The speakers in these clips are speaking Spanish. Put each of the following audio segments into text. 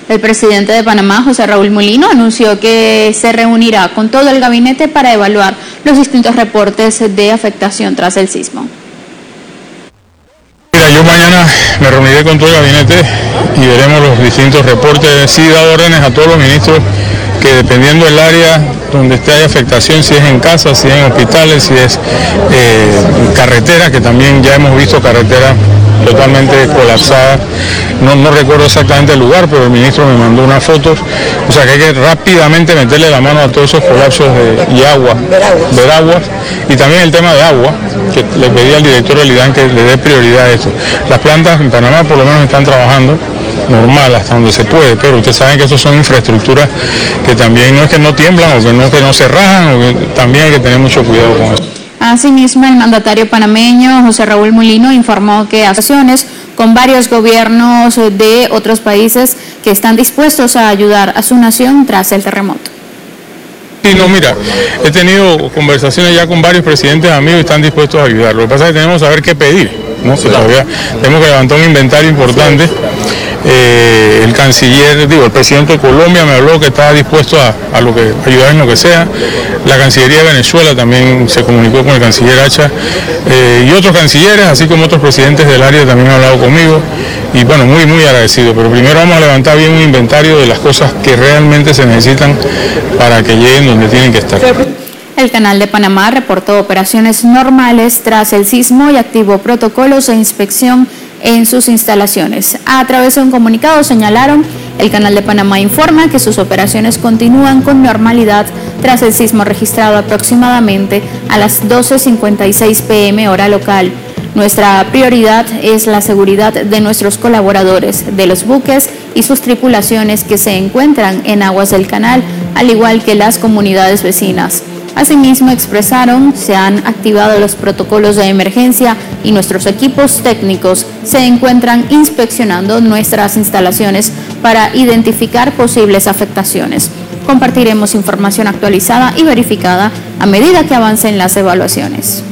El presidente de Panamá, José Raúl Mulino, anunció que se reunirá con todo el gabinete para evaluar los distintos reportes de afectación tras el sismo. Mira, yo mañana me reuniré con todo el gabinete y veremos los distintos reportes. Sí, he dado órdenes a todos los ministros que dependiendo del área donde haya afectación, si es en casa, si es en hospitales, si es carretera, que también ya hemos visto carreteras totalmente colapsadas. No recuerdo exactamente el lugar, pero el ministro me mandó unas fotos. O sea que hay que rápidamente meterle la mano a todos esos colapsos y agua, veraguas, y también el tema de agua, que le pedí al director del IDAN que le dé prioridad a esto. Las plantas en Panamá por lo menos están trabajando normal hasta donde se puede, pero ustedes saben que eso son infraestructuras que también no es que no tiemblan o que no se rajan, o que también hay que tener mucho cuidado con eso. Asimismo, el mandatario panameño José Raúl Mulino informó que asociaciones con varios gobiernos de otros países que están dispuestos a ayudar a su nación tras el terremoto. Sí, no, mira, he tenido conversaciones ya con varios presidentes amigos y están dispuestos a ayudar. Lo que pasa es que tenemos que saber qué pedir, ¿no? Todavía tenemos que levantar un inventario importante. El canciller, el presidente de Colombia me habló que estaba dispuesto a ayudar en lo que sea. La Cancillería de Venezuela también se comunicó con el canciller Hacha y otros cancilleres, así como otros presidentes del área también han hablado conmigo y bueno, muy agradecido. Pero primero vamos a levantar bien un inventario de las cosas que realmente se necesitan para que lleguen donde tienen que estar. El Canal de Panamá reportó operaciones normales tras el sismo y activó protocolos de inspección en sus instalaciones. A través de un comunicado señalaron, el Canal de Panamá informa que sus operaciones continúan con normalidad tras el sismo registrado aproximadamente a las 12:56 p.m. hora local. Nuestra prioridad es la seguridad de nuestros colaboradores, de los buques y sus tripulaciones que se encuentran en aguas del canal, al igual que las comunidades vecinas. Asimismo, expresaron, se han activado los protocolos de emergencia y nuestros equipos técnicos se encuentran inspeccionando nuestras instalaciones para identificar posibles afectaciones. Compartiremos información actualizada y verificada a medida que avancen las evaluaciones.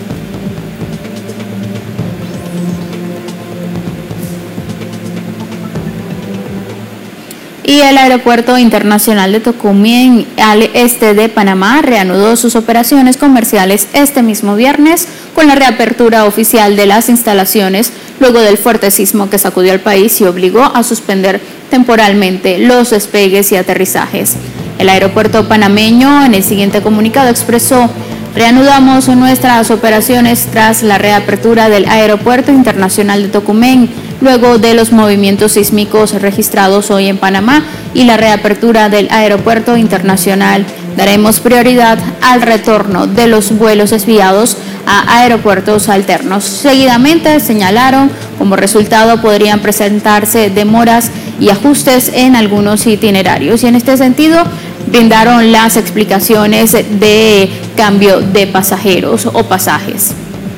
Y el Aeropuerto Internacional de Tocumen, al este de Panamá, reanudó sus operaciones comerciales este mismo viernes con la reapertura oficial de las instalaciones luego del fuerte sismo que sacudió al país y obligó a suspender temporalmente los despegues y aterrizajes. El aeropuerto panameño en el siguiente comunicado expresó: reanudamos nuestras operaciones tras la reapertura del Aeropuerto Internacional de Tocumen, luego de los movimientos sísmicos registrados hoy en Panamá y la reapertura del Aeropuerto Internacional. Daremos prioridad al retorno de los vuelos desviados a aeropuertos alternos. Seguidamente señalaron, como resultado podrían presentarse demoras y ajustes en algunos itinerarios. Y en este sentido, brindaron las explicaciones de cambio de pasajeros o pasajes.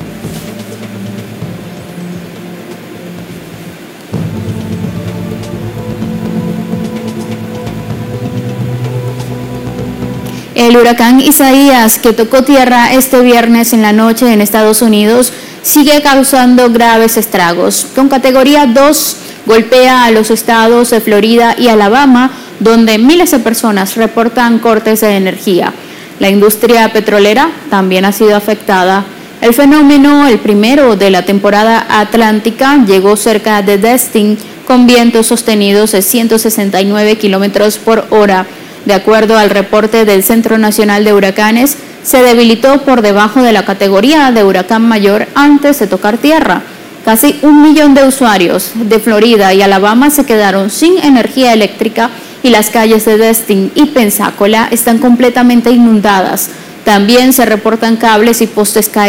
El huracán Isaías, que tocó tierra este viernes en la noche en Estados Unidos, sigue causando graves estragos. Con categoría 2, golpea a los estados de Florida y Alabama, donde miles de personas reportan cortes de energía. La industria petrolera también ha sido afectada. El fenómeno, el primero de la temporada atlántica, llegó cerca de Destin con vientos sostenidos de 169 kilómetros por hora. De acuerdo al reporte del Centro Nacional de Huracanes, se debilitó por debajo de la categoría de huracán mayor antes de tocar tierra. Casi 1 millón de usuarios de Florida y Alabama se quedaron sin energía eléctrica y las calles de Destin y Pensacola están completamente inundadas. También se reportan cables y postes caídos